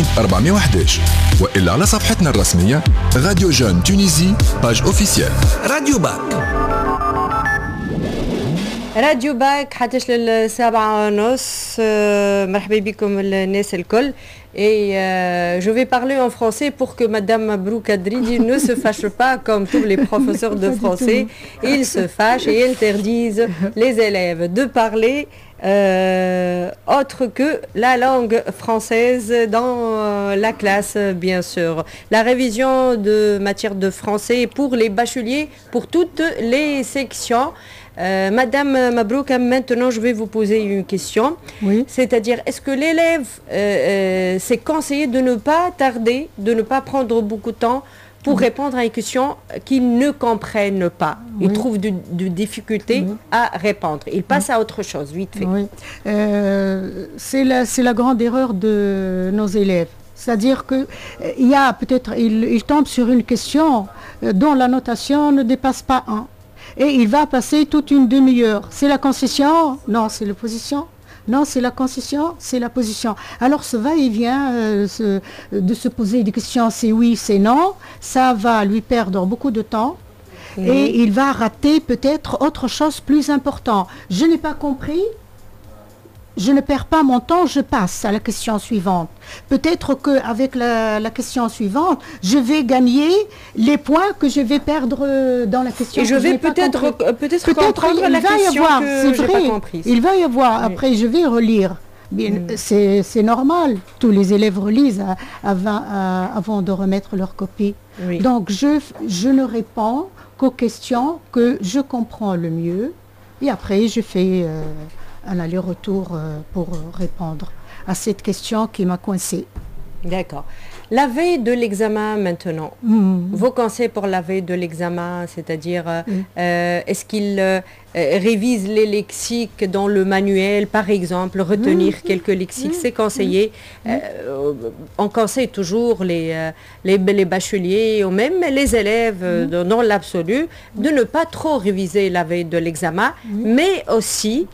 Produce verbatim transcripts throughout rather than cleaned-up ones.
وثمانين أربعمائة وأحد عشر وإلا على صفحتنا الرسمية راديو جون تونيزي باج اوفيسيال. راديو باك راديو باك حتىش للسابعة ونص. مرحبا بكم الناس الكل. Et euh, je vais parler en français pour que Madame Mabrouk Adridi ne se fâche pas comme tous les professeurs de français. Ils se fâchent et interdisent les élèves de parler euh, autre que la langue française dans euh, la classe, bien sûr. La révision de matière de français pour les bacheliers, pour toutes les sections. Euh, Madame Mabrouk, maintenant je vais vous poser une question. Oui. C'est-à-dire, est-ce que l'élève, euh, euh, c'est conseillé de ne pas tarder, de ne pas prendre beaucoup de temps pour oui. répondre à une question qu'ils ne comprennent pas. Ils oui. trouvent de, de difficultés oui. à répondre. Ils passent oui. à autre chose, vite fait. Oui. Euh, c'est la, c'est la grande erreur de nos élèves. C'est-à-dire qu'il y a peut-être, ils il tombent sur une question dont la notation ne dépasse pas un. Et il va passer toute une demi-heure. C'est la concession? Non, c'est la position. Non, c'est la concession, c'est la position. Alors ce va-et-vient euh, se, de se poser des questions, c'est oui, c'est non, ça va lui perdre beaucoup de temps. Mmh. Et il va rater peut-être autre chose plus important. Je n'ai pas compris. Je ne perds pas mon temps, je passe à la question suivante. Peut-être qu'avec la, la question suivante, je vais gagner les points que je vais perdre dans la question. Et je vais peut-être peut-être peut comprendre la question que je n'ai pas comprise. Il va y avoir, oui. Après je vais relire. Mm. C'est, c'est normal, tous les élèves relisent avant, avant de remettre leur copie. Oui. Donc je, je ne réponds qu'aux questions que je comprends le mieux. Et après je fais... Euh, un aller-retour euh, pour répondre à cette question qui m'a coincée. D'accord. La veille de l'examen maintenant, mmh. vos conseils pour la veille de l'examen, c'est-à-dire mmh. euh, est-ce qu'il euh, révise les lexiques dans le manuel, par exemple, retenir mmh. quelques lexiques, mmh. c'est conseillé. Mmh. Euh, on conseille toujours les, euh, les, les bacheliers ou même les élèves mmh. dans, dans l'absolu de ne pas trop réviser la veille de l'examen, mmh. mais aussi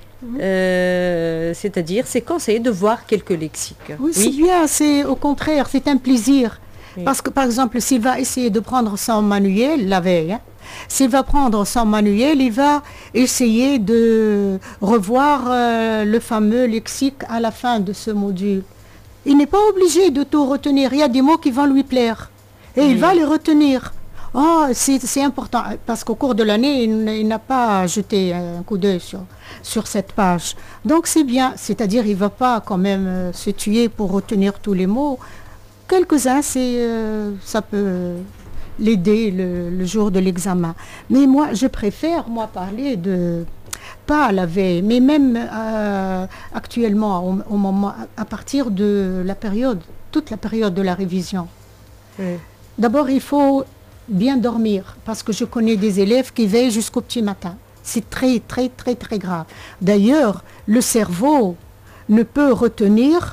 Euh, c'est-à-dire, c'est conseillé de voir quelques lexiques. Oui, oui. C'est bien, c'est au contraire, c'est un plaisir. Oui. Parce que, par exemple, s'il va essayer de prendre son manuel la veille, hein, s'il va prendre son manuel, il va essayer de revoir euh, le fameux lexique à la fin de ce module. Il n'est pas obligé de tout retenir. Il y a des mots qui vont lui plaire. Et oui. il va les retenir. Oh, c'est, c'est important, parce qu'au cours de l'année, il, il n'a pas jeté un coup d'œil sur, sur cette page. Donc c'est bien, c'est-à-dire il ne va pas quand même euh, se tuer pour retenir tous les mots. Quelques-uns, c'est, euh, ça peut l'aider le, le jour de l'examen. Mais moi, je préfère, moi, parler de, pas à la veille, mais même euh, actuellement, au, au moment, à partir de la période, toute la période de la révision. Oui. D'abord, il faut bien dormir, parce que je connais des élèves qui veillent jusqu'au petit matin. C'est très, très, très, très grave. D'ailleurs, le cerveau ne peut retenir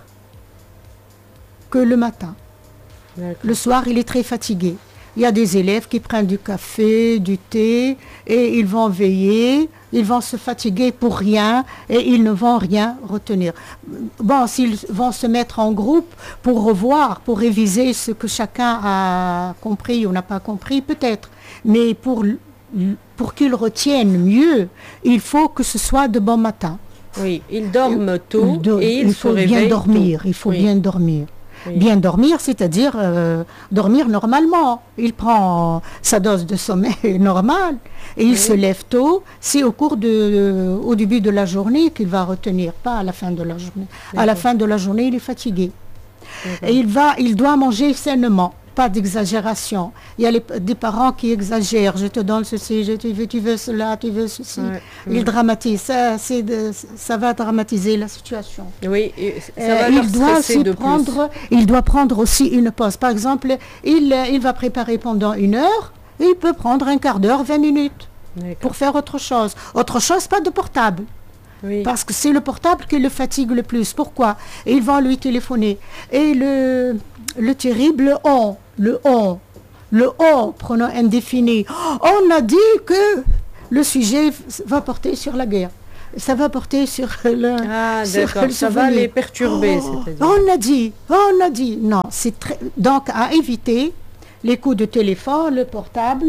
que le matin. D'accord. Le soir, il est très fatigué. Il y a des élèves qui prennent du café, du thé, et ils vont veiller, ils vont se fatiguer pour rien, et ils ne vont rien retenir. Bon, s'ils vont se mettre en groupe pour revoir, pour réviser ce que chacun a compris ou n'a pas compris, peut-être. Mais pour, pour qu'ils retiennent mieux, il faut que ce soit de bon matin. Oui, ils dorment tôt, de, et ils il se faut réveillent bien dormir, tôt. Il faut oui. bien dormir. Oui. Bien dormir, c'est-à-dire euh, dormir normalement. Il prend sa dose de sommeil normale et il oui. se lève tôt. C'est au cours de, euh, au début de la journée qu'il va retenir, pas à la fin de la journée. D'accord. À la fin de la journée, il est fatigué. D'accord. Et il va, il doit manger sainement, pas d'exagération. Il y a les, des parents qui exagèrent. Je te donne ceci, je, tu, veux, tu veux cela, tu veux ceci. Ouais. Ils dramatisent. Ça, c'est de, ça va dramatiser la situation. Oui, ça va euh, il doit aussi de prendre, plus. Il doit prendre aussi une pause. Par exemple, il, il va préparer pendant une heure, et il peut prendre un quart d'heure, vingt minutes, D'accord. pour faire autre chose. Autre chose, pas de portable. Oui. Parce que c'est le portable qui le fatigue le plus. Pourquoi? Et ils vont lui téléphoner. Et le, le terrible on, le on, le on, pronom indéfini. On a dit que le sujet va porter sur la guerre. ça va porter sur le... Ah, sur d'accord, le ça va souvenir. les perturber, Oh, c'est-à-dire. on a dit, on a dit, non, c'est très... Donc, à éviter les coups de téléphone, le portable.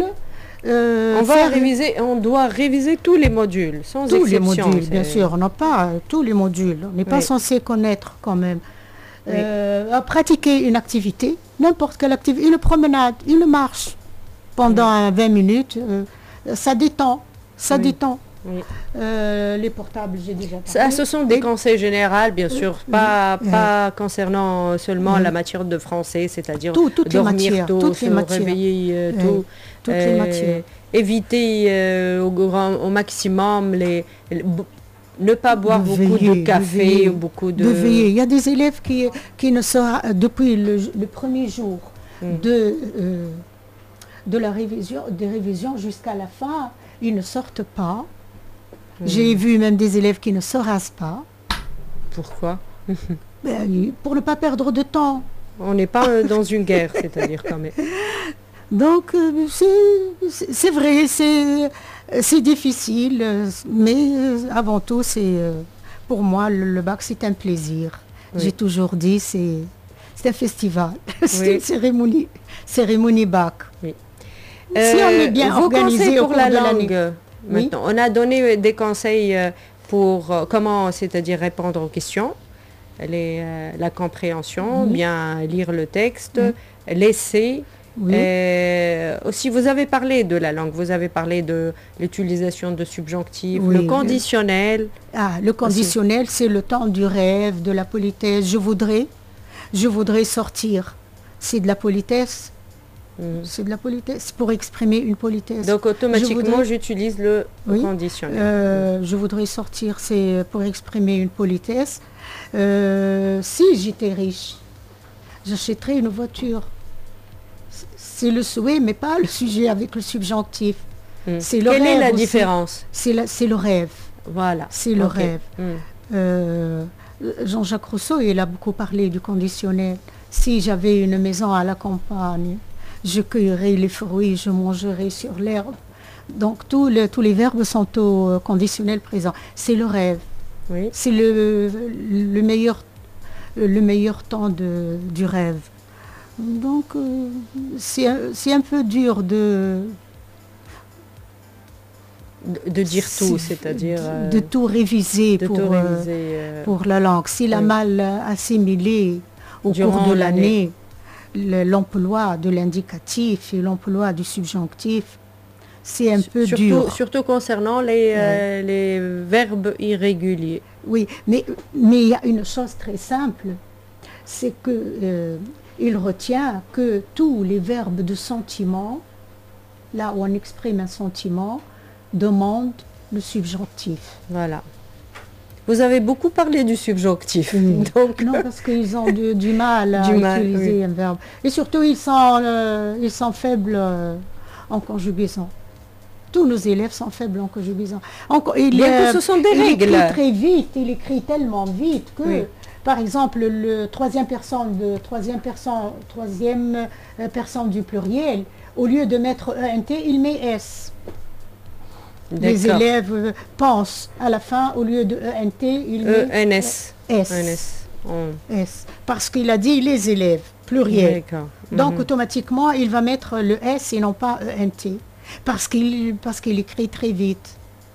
euh, On va faire réviser, on doit réviser tous les modules, sans tous les exception. modules, bien c'est- sûr. On n'a pas euh, tous les modules. On n'est pas Oui. censé connaître quand même. Oui. Euh, à pratiquer une activité, n'importe quelle activité, une promenade, une marche pendant euh, vingt minutes, euh, ça détend, ça Oui. détend. Oui. Euh, les portables, j'ai déjà Ça, parlé. ce sont des Et- conseils généraux, bien sûr, pas, Oui. pas concernant seulement Oui. la matière de français, c'est-à-dire Tout- toutes les dormir matières, tôt, toutes se les matières. réveiller euh, Oui. tôt, Toutes les euh, matières. éviter euh, au, grand, au maximum les, les- bo- ne pas boire De beaucoup veiller, de de café, veiller, beaucoup de... de veiller. Il y a des élèves qui, qui ne sera depuis le, le premier jour Mm. de, euh, de la révision, des révisions jusqu'à la fin, ils ne sortent pas. Mm. J'ai vu même des élèves qui ne se rasent pas, Pourquoi? ben, ils- pour ne pas perdre de temps. On n'est pas euh, dans une guerre, c'est-à-dire quand même. Donc euh, c'est- c'est c'est vrai, c'est c'est difficile, euh, mais euh, avant tout, c'est euh, pour moi le, le bac c'est un plaisir. Oui. J'ai toujours dit c'est c'est un festival, c'est Oui. une cérémonie, cérémonie bac. Oui. Si on est Euh, bien vos organisé conseils au pour cours la de l'année. langue, euh, Oui. maintenant. On a donné euh, des conseils euh, pour euh, comment, c'est-à-dire répondre aux questions, les, euh, la compréhension, Oui. bien lire le texte, Oui. l'essai. Oui. Euh, aussi, vous avez parlé de la langue, vous avez parlé de l'utilisation de subjonctifs, Oui, le le- conditionnel. Ah, le conditionnel, c'est le temps du rêve, de la politesse. Je voudrais, je voudrais sortir. C'est de la politesse. Mhm. C'est de la politesse pour exprimer une politesse. Donc, automatiquement, voudrais- j'utilise le Oui. conditionnel. Euh, je voudrais sortir, c'est pour exprimer une politesse. Euh, si j'étais riche, j'achèterais une voiture. C'est le souhait, mais pas le sujet avec le subjonctif. Mhm. c'est le Quelle est rêve la aussi. différence? C'est la- c'est le rêve. Voilà. C'est le Ok. rêve. Mhm. Euh, Jean-Jacques Rousseau, il a beaucoup parlé du conditionnel. Si j'avais une maison à la campagne, je cueillerais les fruits, je mangerais sur l'herbe. Donc tous les, tous les verbes sont au euh, conditionnel présent. C'est le rêve. Oui. C'est le, le, meilleur, le meilleur temps de, du rêve. Donc euh, c'est un, c'est un peu dur de, De, de dire tout, c'est- c'est-à-dire... euh, de tout réviser de pour, tout euh, réviser. euh, pour la langue. S'il a Oui. mal euh, assimilé au Durant cours de l'année. l'année le- l'emploi de l'indicatif et l'emploi du subjonctif, c'est un peu surtout, dur. surtout concernant les, euh, les verbes irréguliers. Oui, mais mais il y a une chose très simple, c'est que euh, il retient que tous les verbes de sentiment, là où on exprime un sentiment, demandent le subjonctif. Voilà. Vous avez beaucoup parlé du subjonctif. Mm. Donc, Non, parce qu'ils ont du, du mal à Du mal, utiliser oui. un verbe. Et surtout, ils sont, euh, ils sont faibles euh, en conjugaison. Tous nos élèves sont faibles en conjugaison. En co- il, Bien que euh, ce sont des il règles. écrit très vite, il écrit tellement vite que, Oui. par exemple, le troisième personne, de, troisième personne, troisième euh, personne du pluriel, au lieu de mettre E N T, il met S. Les d'accord. élèves euh, pensent à la fin, au lieu de E N T, il met E N S. S. E N S. On- S. Parce qu'il a dit les élèves, pluriel. D'accord. Donc Mhm. automatiquement, il va mettre le S et non pas E N T. Parce qu'il parce qu'il écrit très vite.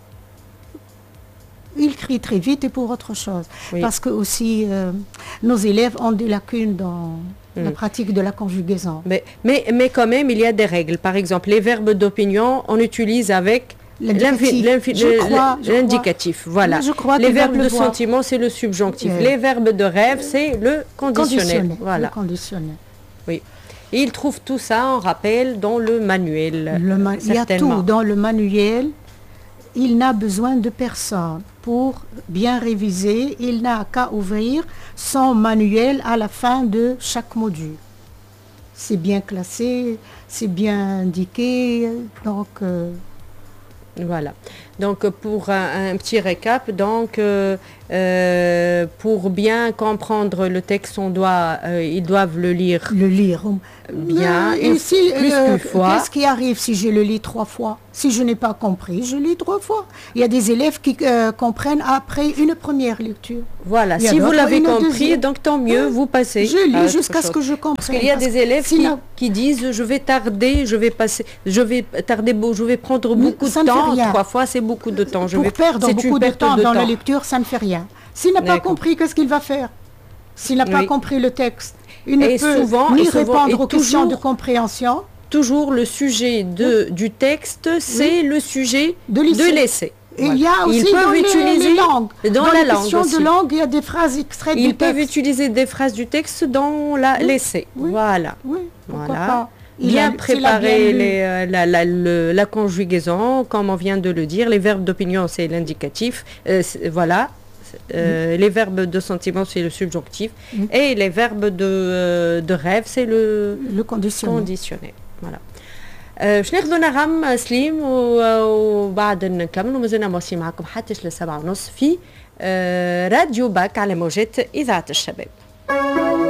Il écrit très vite et pour autre chose. Oui. Parce que aussi, euh, nos élèves ont des lacunes dans la Mm. pratique de la conjugaison. Mais, mais, mais quand même, il y a des règles. Par exemple, les verbes d'opinion, on utilise avec L'indicatif. l'infi- l'infi- Je le- crois- le- je crois- l'indicatif. Voilà. Je crois Les qu'ils verbes doivent de le voir. sentiment, c'est le subjonctif. Ouais. Les verbes de rêve, c'est le conditionnel. Conditionnel. Voilà. Le conditionnel. Oui. Et ils trouvent tout ça en rappel dans le manuel. Le ma- il y a certainement. tout dans le manuel. Il n'a besoin de personne pour bien réviser. Il n'a qu'à ouvrir son manuel à la fin de chaque module. C'est bien classé, c'est bien indiqué. Donc, euh, Voilà. Donc pour un, un petit récap, donc euh, euh, pour bien comprendre le texte, on doit, euh, ils doivent le lire. Le lire. Bien, Euh, une, et si, plus euh, qu'une fois. Qu'est-ce qui arrive si je le lis trois fois? Si je n'ai pas compris, je lis trois fois. Il y a des élèves qui euh, comprennent après une première lecture. Voilà, si vous l'avez compris, deuxième. Donc tant mieux, vous passez. Je lis jusqu'à ce que je comprenne. Parce qu'il y a des élèves qui, qui disent je vais tarder, je vais passer, je vais tarder, je vais prendre beaucoup ça de temps. Trois fois, c'est beaucoup de temps. Je Pour vais perdre beaucoup de temps de dans temps. La lecture, ça ne fait rien. S'il n'a pas compris, qu'est-ce qu'il va faire? S'il n'a pas oui. compris le texte, il ne et peut souvent, ni et souvent, répondre et aux questions de compréhension. Toujours le sujet de, oui. du texte, c'est oui. le sujet de l'essai. Et voilà. Il y a aussi Ils peuvent dans utiliser les, les langues. Dans, dans la les langue questions aussi. de langue, il y a des phrases extraites Ils du texte. peuvent utiliser des phrases du texte dans l'essai. La, oui. Voilà. Oui, voilà. Pas. Bien a, préparer bien les, la, la, la, la conjugaison, comme on vient de le dire. Les verbes d'opinion, c'est l'indicatif. Euh, voilà. Euh, mmh. Les verbes de sentiment, c'est le subjonctif. Mmh. Et les verbes de, euh, de rêve, c'est le, le conditionnel. conditionnel. Voilà. باش ناخذوا نغم سليم وبعد نكملوا مازلنا ماشي معكم حتى لسبعة ونص في راديو باك على موجات إذاعة الشباب.